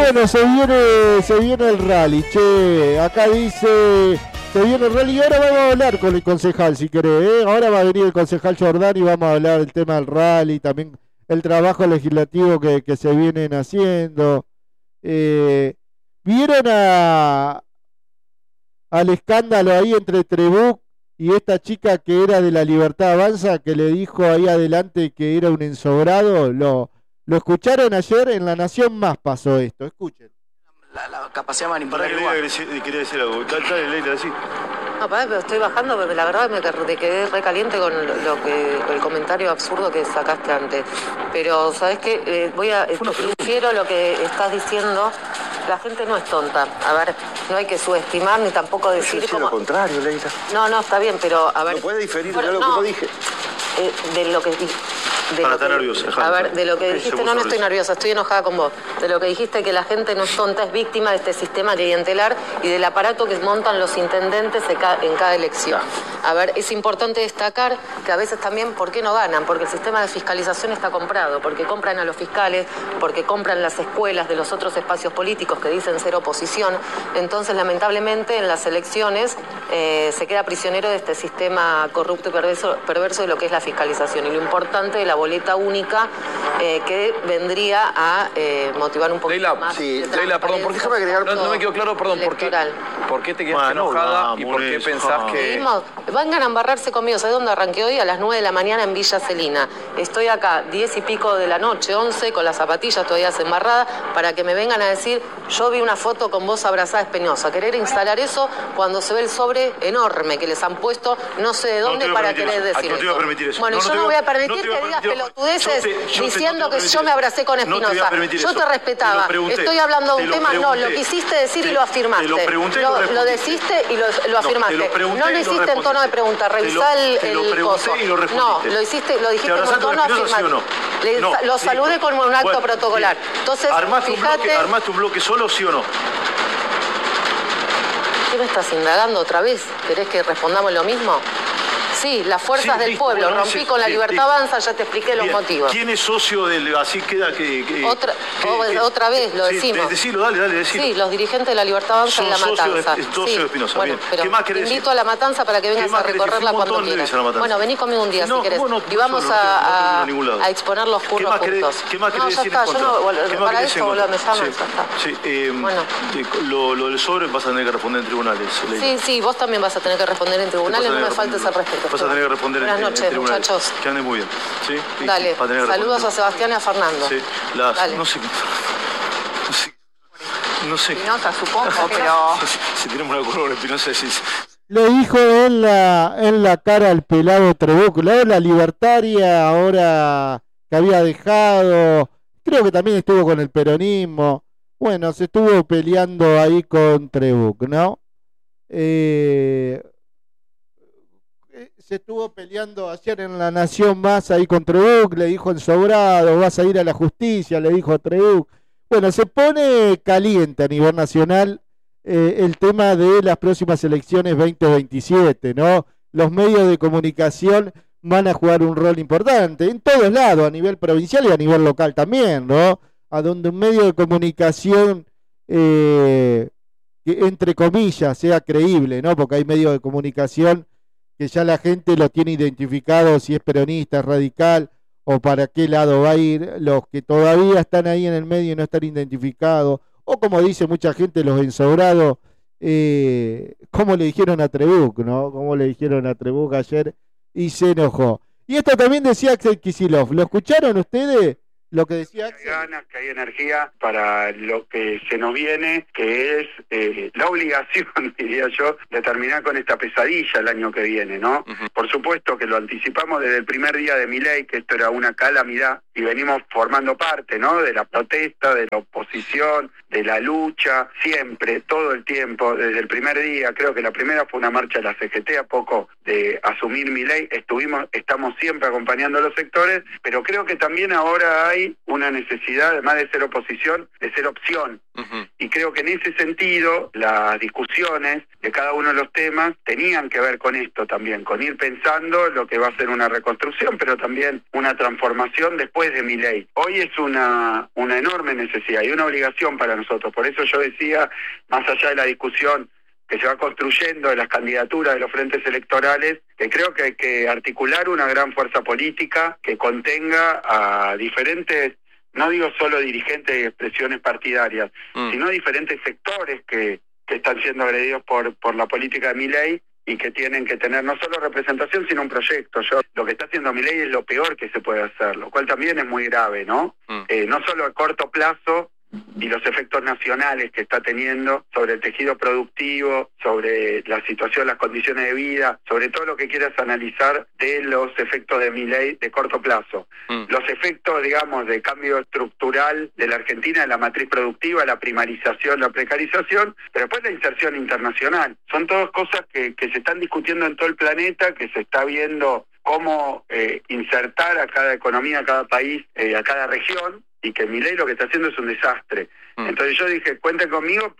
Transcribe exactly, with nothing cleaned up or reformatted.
bueno, se viene, se viene el rally, che. Acá dice, se viene el rally y ahora vamos a hablar con el concejal, si querés, ¿eh? Ahora va a venir el concejal Jordán y vamos a hablar del tema del rally, también el trabajo legislativo que, que se vienen haciendo. Eh, ¿Vieron a al escándalo ahí entre Trebuch y esta chica que era de la Libertad Avanza, que le dijo ahí adelante que era un ensobrado? Lo, lo escucharon ayer, en La Nación Más pasó esto, escuchen. La, la capacidad manipular el lugar. Quería, quería decir algo, dale, Leila, así. No, padre, pero estoy bajando, porque la verdad me quedé re caliente con lo que, el comentario absurdo que sacaste antes. Pero, ¿sabés qué? Eh, voy a, infiero lo que estás diciendo. La gente no es tonta. A ver, no hay que subestimar ni tampoco decir... Yo como... lo contrario, Leila. No, no, está bien, pero a ver... No puede diferir bueno, de lo no, que yo dije. Eh, de lo que... De Para lo estar que, nerviosa. A ver, de lo que dijiste, no, no estoy nerviosa, estoy enojada con vos. De lo que dijiste, que la gente no es tonta, es víctima de este sistema clientelar y del aparato que montan los intendentes en cada, en cada elección. A ver, es importante destacar que a veces también, ¿por qué no ganan? Porque el sistema de fiscalización está comprado, porque compran a los fiscales, porque compran las escuelas de los otros espacios políticos que dicen ser oposición. Entonces, lamentablemente, en las elecciones eh, se queda prisionero de este sistema corrupto y perverso, perverso de lo que es la fiscalización. Y lo importante de la boleta única eh, que vendría a eh, motivar un poco Leila, más. Sí, Leila, perdón, ¿por qué déjame agregar? No, no me quedó claro, perdón, ¿por qué, ¿por qué te quedaste bueno, enojada vamos, y por qué eso. pensás que...? Seguimos, vengan a embarrarse conmigo. ¿Sabés dónde arranqué hoy? A las nueve de la mañana en Villa Celina. Estoy acá, diez y pico de la noche, once, con las zapatillas todavía embarradas, para que me vengan a decir, yo vi una foto con vos abrazada Espeñosa. Querer instalar eso cuando se ve el sobre enorme que les han puesto, no sé de dónde, no para querer eso. decir no te eso. eso. Bueno, no, yo no, no voy a permitir no que digas pelotudeces diciendo que yo me abracé con Espinosa. No yo te respetaba. Te Estoy hablando de un tema, no, lo quisiste decir te, y lo afirmaste. Te lo, pregunté lo, lo, lo deciste y lo, lo afirmaste. No, lo no lo hiciste en tono de pregunta, revisá el, el coso. No, lo hiciste, lo dijiste en tono afirmativo. Le, no, lo sí, saludé con un acto bueno, protocolar. Sí. Entonces, ¿Armaste, fíjate, un bloque, ¿Armaste un bloque solo, sí o no? ¿Qué me estás indagando otra vez? ¿Querés que respondamos lo mismo? Sí, las fuerzas sí, del listo, pueblo. Bueno, rompí sí, con la Libertad listo. Avanza, ya te expliqué Bien. los motivos. ¿Quién es socio del... así queda que... que otra que, que, otra vez, lo sí, decimos. Decilo, dale, dale, decilo. Sí, los dirigentes de la Libertad Avanza en La Matanza. Son socios de Espinosa, bueno, bien. Pero ¿Qué más te querés invito decir? a La Matanza para que vengas a recorrerla cuando quieras. Bueno, vení conmigo un día no, si querés. No, y vamos no, a, no a, a exponer los curros juntos. ¿Qué más querés decir en contra? No, ya está, para eso, boludo, me llaman, ya está. Sí, bueno. Lo del sobre vas a tener que responder en tribunales. Sí, sí, vos también vas a tener que responder en tribunales, no me faltes el respeto. Vas a tener que responder en tribunales. Buenas noches, muchachos. Que ande muy bien. ¿Sí? Dale, saludos a Sebastián y a Fernando. Sí, las, Dale. No sé. No sé. No sé. Espinosa, supongo, pero... Si, si tenemos una color, Espinosa decís... Le dijo en la, en la cara al pelado Trebuch, la, la libertaria ahora que había dejado, creo que también estuvo con el peronismo. Bueno, se estuvo peleando ahí con Trebuch, ¿no? Eh... Se estuvo peleando ayer en La Nación Más ahí con Trebuch, le dijo ensobrado, vas a ir a la justicia, le dijo a Trebuch. Bueno, se pone caliente a nivel nacional eh, el tema de las próximas elecciones veinte veintisiete, ¿no? Los medios de comunicación van a jugar un rol importante, en todos lados, a nivel provincial y a nivel local también, ¿no? A donde un medio de comunicación, eh, que, entre comillas, sea creíble, ¿no? Porque hay medios de comunicación que ya la gente lo tiene identificado, si es peronista, es radical, o para qué lado va a ir. Los que todavía están ahí en el medio y no están identificados, o como dice mucha gente, los ensobrados, eh, como le dijeron a Trebuch, ¿no? Como le dijeron a Trebuch ayer, y se enojó. Y esto también decía Axel Kicillof. ¿Lo escucharon ustedes? Lo que decía Axel. Hay ganas, que hay energía para lo que se nos viene, que es eh, la obligación, diría yo, de terminar con esta pesadilla el año que viene, ¿no? Uh-huh. Por supuesto que lo anticipamos desde el primer día de Milei, que esto era una calamidad, y venimos formando parte, ¿no? De la protesta, de la oposición, de la lucha, siempre, todo el tiempo, desde el primer día. Creo que la primera fue una marcha de la C G T a poco de asumir Milei. Estuvimos, estamos siempre acompañando a los sectores, pero creo que también ahora hay hay una necesidad, además de ser oposición, de ser opción. Uh-huh. Y creo que en ese sentido, las discusiones de cada uno de los temas tenían que ver con esto también, con ir pensando lo que va a ser una reconstrucción, pero también una transformación después de Milei. Hoy es una, una enorme necesidad y una obligación para nosotros. Por eso yo decía, más allá de la discusión que se va construyendo de las candidaturas de los frentes electorales, que creo que hay que articular una gran fuerza política que contenga a diferentes, no digo solo dirigentes y expresiones partidarias, mm. sino diferentes sectores que, que están siendo agredidos por, por la política de Milei y que tienen que tener no solo representación, sino un proyecto. Yo, lo que está haciendo Milei es lo peor que se puede hacer, lo cual también es muy grave, ¿no? Mm. Eh, no solo a corto plazo, y los efectos nacionales que está teniendo sobre el tejido productivo, sobre la situación, las condiciones de vida, sobre todo lo que quieras analizar de los efectos de Milei de corto plazo. Mm. Los efectos, digamos, de cambio estructural de la Argentina en la matriz productiva, la primarización, la precarización, pero después la inserción internacional. Son todas cosas que, que se están discutiendo en todo el planeta, que se está viendo cómo eh, insertar a cada economía, a cada país, eh, a cada región, y que Milei lo que está haciendo es un desastre. Mm. Entonces yo dije, cuenten conmigo